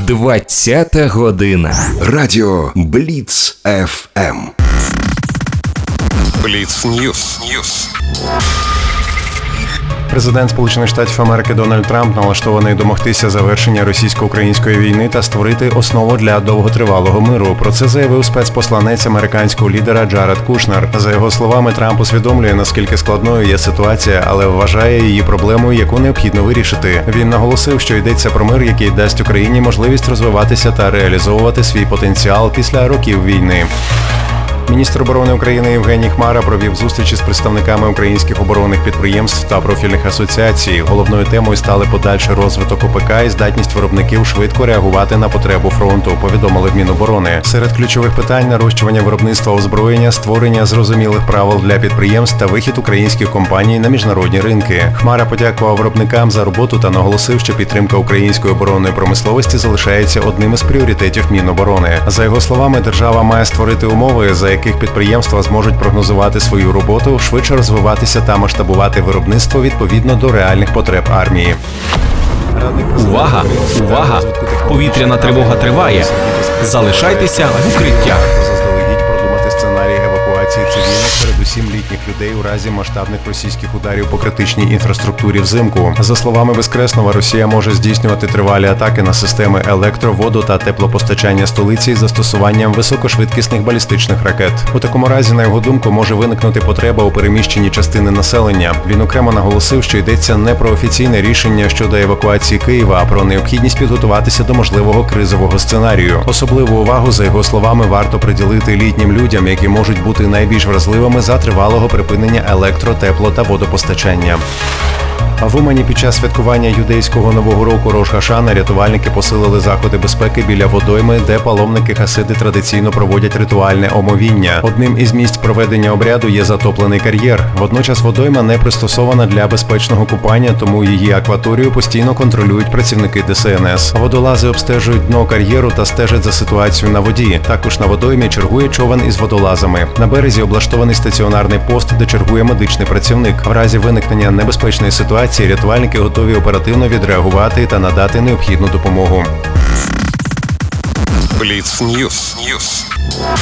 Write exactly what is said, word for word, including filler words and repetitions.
двадцята година. Радіо Бліц еф ем. Бліц Ньюс. Ньюс. Президент Сполучених Штатів Америки Дональд Трамп налаштований домогтися завершення російсько-української війни та створити основу для довготривалого миру. Про це заявив спецпосланець американського лідера Джаред Кушнер. За його словами, Трамп усвідомлює, наскільки складною є ситуація, але вважає її проблемою, яку необхідно вирішити. Він наголосив, що йдеться про мир, який дасть Україні можливість розвиватися та реалізовувати свій потенціал після років війни. Міністр оборони України Євгеній Хмара провів зустрічі з представниками українських оборонних підприємств та профільних асоціацій. Головною темою стали подальший розвиток ОПК і здатність виробників швидко реагувати на потребу фронту, повідомили в Міноборони. Серед ключових питань – нарощування виробництва озброєння, створення зрозумілих правил для підприємств та вихід українських компаній на міжнародні ринки. Хмара подякував виробникам за роботу та наголосив, що підтримка української оборонної промисловості залишається одним із пріоритетів Міноборони. За його словами, держава має створити умови, за яких підприємства зможуть прогнозувати свою роботу, швидше розвиватися та масштабувати виробництво відповідно до реальних потреб армії. Увага! Увага! Повітряна тривога триває. Залишайтеся в укриттях. Заздалегідь продумати сценарій евакуації цивільних, передусім літніх людей у разі масштабних російських ударів по критичній інфраструктурі взимку. За словами Безкреснова, Росія може здійснювати тривалі атаки на системи електро-, воду та теплопостачання столиці із застосуванням високошвидкісних балістичних ракет. У такому разі, на його думку, може виникнути потреба у переміщенні частини населення. Він окремо наголосив, що йдеться не про офіційне рішення щодо евакуації Києва, а про необхідність підготуватися до можливого кризового сценарію. Особливу увагу, за його словами, варто приділити літнім людям, які можуть бути найбільш вразливими за тривалого припинення електро-, тепло- та водопостачання. А в Умані під час святкування юдейського Нового року Рош ха-Шана рятувальники посилили заходи безпеки біля водойми, де паломники хасиди традиційно проводять ритуальне омовіння. Одним із місць проведення обряду є затоплений кар'єр. Водночас водойма не пристосована для безпечного купання, тому її акваторію постійно контролюють працівники Де Се Ен Ес. Водолази обстежують дно кар'єру та стежать за ситуацією на воді. Також на водоймі чергує човен із водолазами. На березі облаштований стаціонарний пост, де чергує медичний працівник. В разі виникнення небезпечної ситуації рятувальники готові оперативно відреагувати та надати необхідну допомогу. Бліц Ньюс. Ньюс.